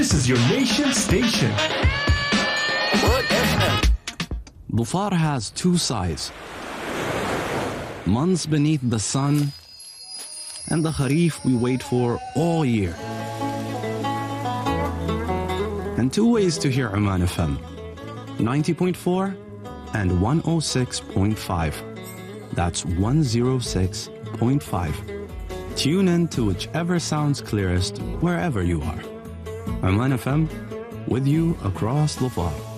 This is your nation station. Dhofar has two sides. Months beneath the sun, and the Kharif we wait for all year. And two ways to hear Oman FM, 90.4 and 106.5. That's 106.5. Tune in to whichever sounds clearest wherever you are. Oman FM, with you across Dhofar.